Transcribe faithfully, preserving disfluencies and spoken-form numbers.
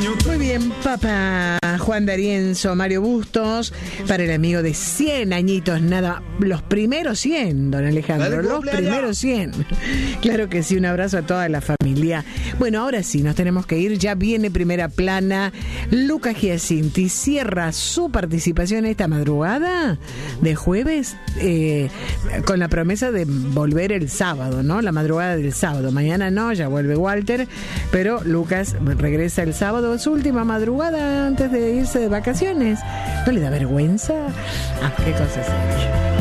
Muy bien, papá Juan D'Arienzo, Mario Bustos, para el amigo de cien añitos, nada, los primeros cien, don Alejandro, los primeros cien. Claro que sí, un abrazo a toda la familia. Bueno, ahora sí, nos tenemos que ir, ya viene Primera Plana. Lucas Giacinti cierra su participación esta madrugada de jueves eh, con la promesa de volver el sábado, ¿no? La madrugada del sábado. Mañana no, ya vuelve Walter, pero Lucas regresa el sábado, su última madrugada antes de irse de vacaciones. ¿No le da vergüenza? Ah, qué cosa seria.